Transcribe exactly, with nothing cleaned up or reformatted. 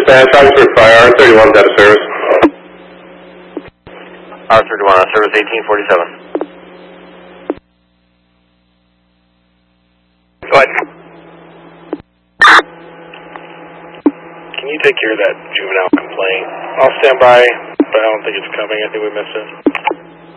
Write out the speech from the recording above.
dispatch, officer fire, R thirty-one's out of service. R thirty-one out of service, eighteen forty-seven. Go ahead. Can you take care of that juvenile complaint? I'll stand by, but I don't think it's coming. I think we missed it.